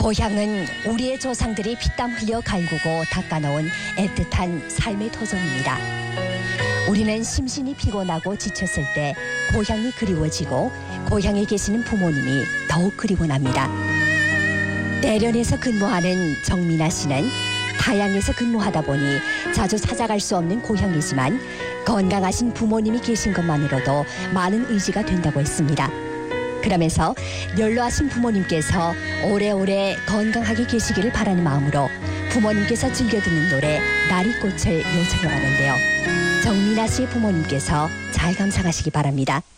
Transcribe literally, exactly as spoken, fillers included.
고향은 우리의 조상들이 피땀 흘려 갈구고 닦아놓은 애틋한 삶의 토종입니다. 우리는 심신이 피곤하고 지쳤을 때 고향이 그리워지고 고향에 계시는 부모님이 더욱 그리워 납니다. 대련에서 근무하는 정민아 씨는 타양에서 근무하다 보니 자주 찾아갈 수 없는 고향이지만 건강하신 부모님이 계신 것만으로도 많은 의지가 된다고 했습니다. 그러면서 연로하신 부모님께서 오래오래 건강하게 계시기를 바라는 마음으로 부모님께서 즐겨 듣는 노래 나리꽃을 요청해 봤는데요. 정민아 씨의 부모님께서 잘 감상하시기 바랍니다.